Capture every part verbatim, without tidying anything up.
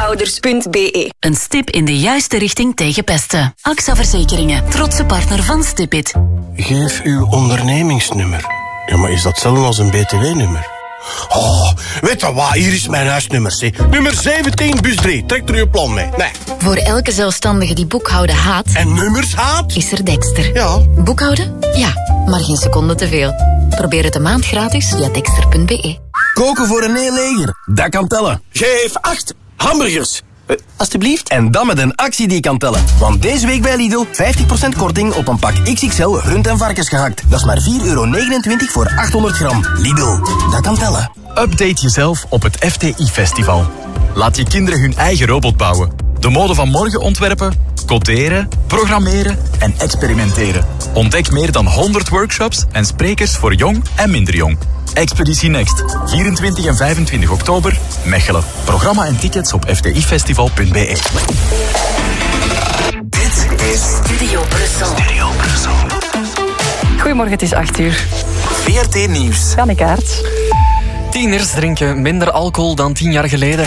boekhouders punt b e. Een stip in de juiste richting tegen pesten. A X A Verzekeringen, trotse partner van Stipit. Geef uw ondernemingsnummer. Ja, maar is dat hetzelfde als een B T W-nummer? Oh, weet je wat? Hier is mijn huisnummer, zie. Nummer zeventien, bus drie. Trek er uw plan mee. Nee. Voor elke zelfstandige die boekhouden haat... En nummers haat? Is er Dexter. Ja. Boekhouden? Ja, maar geen seconde te veel. Probeer het een maand gratis via dexter punt b e. Koken voor een heel leger. Dat kan tellen. Geef acht hamburgers. Uh, alsjeblieft. En dan met een actie die kan tellen. Want deze week bij Lidl vijftig procent korting op een pak X X L rund- en varkensgehakt. Dat is maar vier euro negenentwintig voor achthonderd gram. Lidl, dat kan tellen. Update jezelf op het F T I-festival. Laat je kinderen hun eigen robot bouwen. De mode van morgen ontwerpen, coderen, programmeren en experimenteren. Ontdek meer dan honderd workshops en sprekers voor jong en minder jong. Expeditie Next, vierentwintig en vijfentwintig oktober, Mechelen. Programma en tickets op f t i festival punt b e. Dit is Studio Brussel. Studio Brussel. Goedemorgen, het is acht uur. V R T Nieuws. Janneke Aerts. Tieners drinken minder alcohol dan tien jaar geleden.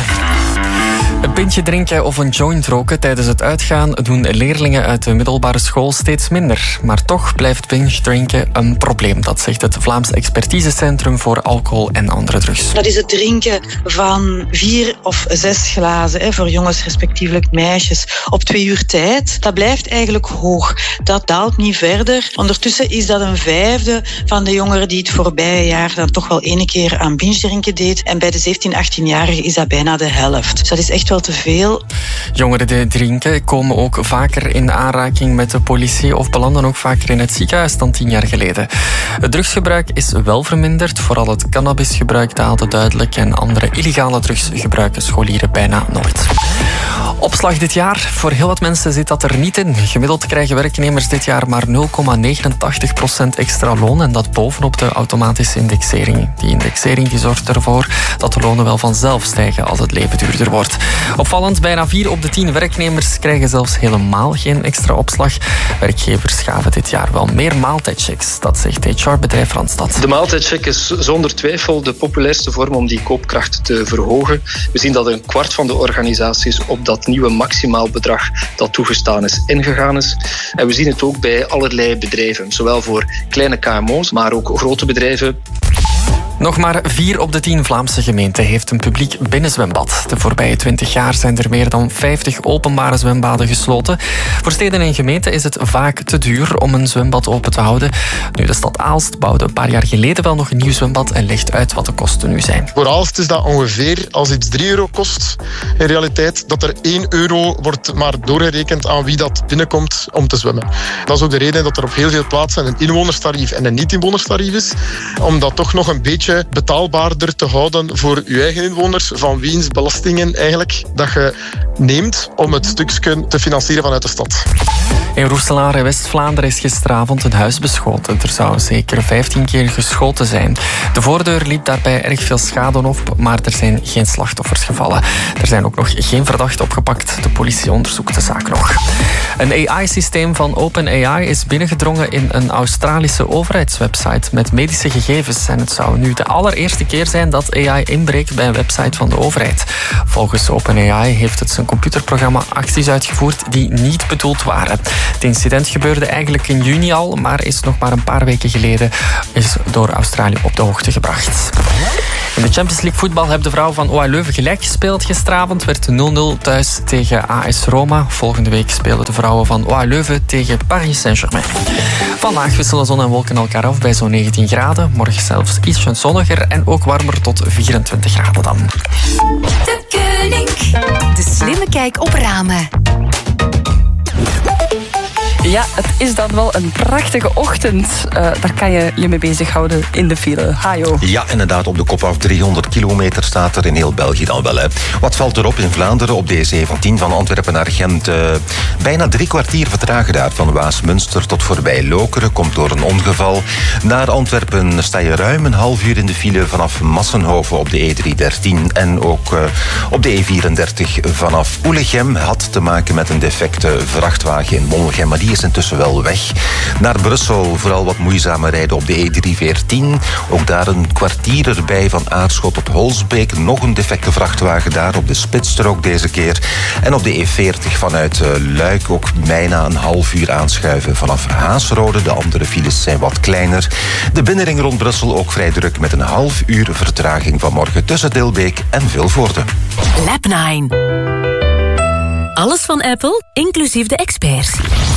Een pintje drinken of een joint roken tijdens het uitgaan doen leerlingen uit de middelbare school steeds minder. Maar toch blijft binge drinken een probleem. Dat zegt het Vlaams Expertisecentrum voor Alcohol en Andere Drugs. Dat is het drinken van vier of zes glazen hè, voor jongens respectievelijk meisjes op twee uur tijd. Dat blijft eigenlijk hoog. Dat daalt niet verder. Ondertussen is dat een vijfde van de jongeren die het voorbije jaar dan toch wel ene keer aan binge drinken deed. En bij de zeventien, achttienjarigen is dat bijna de helft. Dus dat is echt wel te veel. Jongeren die drinken komen ook vaker in aanraking met de politie of belanden ook vaker in het ziekenhuis dan tien jaar geleden. Het drugsgebruik is wel verminderd. Vooral het cannabisgebruik daalde duidelijk en andere illegale drugs gebruiken scholieren bijna nooit. Opslag dit jaar. Voor heel wat mensen zit dat er niet in. Gemiddeld krijgen werknemers dit jaar maar nul komma negenentachtig procent extra loon en dat bovenop de automatische indexering. Die indexering die zorgt ervoor dat de lonen wel vanzelf stijgen als het leven duurder wordt. Opvallend, bijna vier op de tien werknemers krijgen zelfs helemaal geen extra opslag. Werkgevers gaven dit jaar wel meer maaltijdchecks. Dat zegt H R-bedrijf Randstad. De maaltijdcheck is zonder twijfel de populairste vorm om die koopkracht te verhogen. We zien dat een kwart van de organisaties op dat nieuwe maximaal bedrag dat toegestaan is, ingegaan is. En we zien het ook bij allerlei bedrijven, zowel voor kleine K M O's, maar ook grote bedrijven. Nog maar vier op de tien Vlaamse gemeenten heeft een publiek binnenzwembad. De voorbije twintig jaar zijn er meer dan vijftig openbare zwembaden gesloten. Voor steden en gemeenten is het vaak te duur om een zwembad open te houden. Nu, de stad Aalst bouwde een paar jaar geleden wel nog een nieuw zwembad en legt uit wat de kosten nu zijn. Voor Aalst is dat ongeveer, als iets drie euro kost, in realiteit, dat er één euro wordt maar doorgerekend aan wie dat binnenkomt om te zwemmen. Dat is ook de reden dat er op heel veel plaatsen een inwonerstarief en een niet-inwonerstarief is, om dat toch nog een beetje betaalbaarder te houden voor uw eigen inwoners, van wiens belastingen eigenlijk dat je neemt om het stukje te financieren vanuit de stad. In Roeselaar in West-Vlaanderen is gisteravond een huis beschoten. Er zou zeker vijftien keer geschoten zijn. De voordeur liep daarbij erg veel schade op, maar er zijn geen slachtoffers gevallen. Er zijn ook nog geen verdachten opgepakt. De politie onderzoekt de zaak nog. Een A I-systeem van OpenAI is binnengedrongen in een Australische overheidswebsite met medische gegevens. En het zou nu de allereerste keer zijn dat A I inbreekt bij een website van de overheid. Volgens OpenAI heeft het zijn computerprogramma acties uitgevoerd die niet bedoeld waren. Het incident gebeurde eigenlijk in juni al, maar is nog maar een paar weken geleden is door Australië op de hoogte gebracht. In de Champions League voetbal hebben de vrouwen van O A Leuven gelijk gespeeld gisteravond. Werd nul nul thuis tegen A S Roma. Volgende week spelen de vrouwen van O A Leuven tegen Paris Saint-Germain. Vandaag wisselen zon en wolken elkaar af bij zo'n negentien graden. Morgen zelfs iets zonniger en ook warmer tot vierentwintig graden dan. De Koning. De slimme kijk op ramen. Ja, het is dan wel een prachtige ochtend. Uh, daar kan je je mee bezighouden in de file. Hajo. Ja, inderdaad, op de kop af driehonderd kilometer staat er in heel België dan wel. Hè. Wat valt erop in Vlaanderen op de E zeventien van Antwerpen naar Gent? Uh, bijna drie kwartier vertragen daar van Waasmunster tot voorbij Lokeren. Komt door een ongeval. Naar Antwerpen sta je ruim een half uur in de file vanaf Massenhoven op de E driehonderddertien. En ook uh, op de E vierendertig vanaf Oelegem. Had te maken met een defecte vrachtwagen in Monlegem, maar die is is intussen wel weg. Naar Brussel vooral wat moeizame rijden op de E drie veertien. Ook daar een kwartier erbij van Aarschot tot Holsbeek. Nog een defecte vrachtwagen daar op de spitsstrook deze keer. En op de E veertig vanuit Luik ook bijna een half uur aanschuiven vanaf Haasrode. De andere files zijn wat kleiner. De binnenring rond Brussel ook vrij druk met een half uur vertraging vanmorgen tussen Dilbeek en Vilvoorde. Lab nine. Alles van Apple, inclusief de experts.